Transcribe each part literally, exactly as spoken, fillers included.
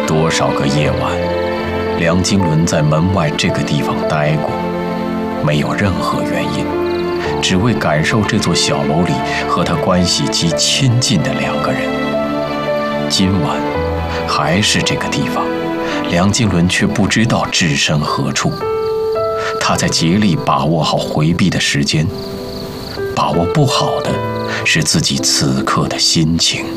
多少个夜晚，梁经纶在门外这个地方待过，没有任何原因，只为感受这座小楼里和他关系极亲近的两个人。今晚还是这个地方，梁经纶却不知道置身何处。他在竭力把握好回避的时间，把握不好的是自己此刻的心情。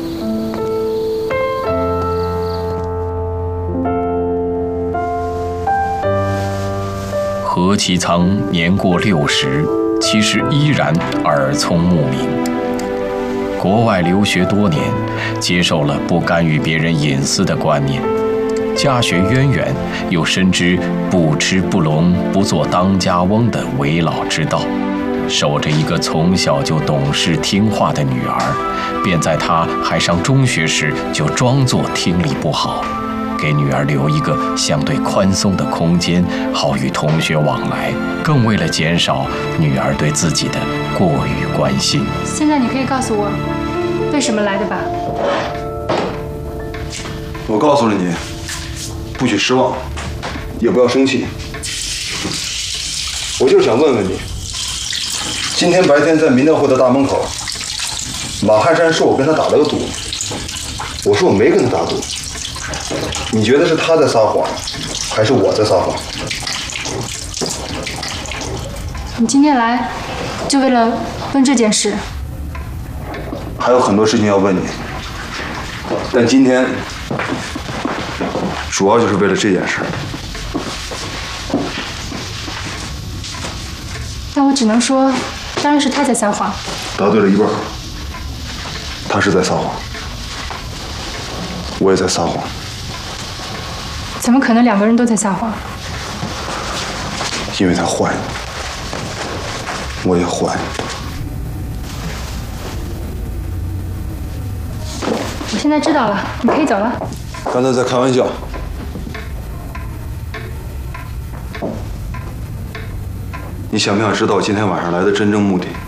何其仓年过六十，其实依然耳聪目明。国外留学多年，接受了不干预别人隐私的观念，家学渊源，又深知不吃不聋不做当家翁的为老之道，守着一个从小就懂事听话的女儿，便在她还上中学时就装作听力不好，给女儿留一个相对宽松的空间，好与同学往来，更为了减少女儿对自己的过于关心。 现在你可以告诉我为什么来的吧？ 我告诉了你，不许失望，也不要生气。我就是想问问你，今天白天在民调会的大门口，马汉山说我跟他打了个赌，我说我没跟他打赌。你觉得是他在撒谎，还是我在撒谎？ 你今天来就为了问这件事？ 还有很多事情要问你，但今天主要就是为了这件事。 那我只能说，当然是他在撒谎。 答对了一半，他是在撒谎，我也在撒谎。 怎么可能两个人都在撒谎？ 因为他坏，我也坏。 我现在知道了，你可以走了。 刚才在开玩笑。你想不想知道今天晚上来的真正目的？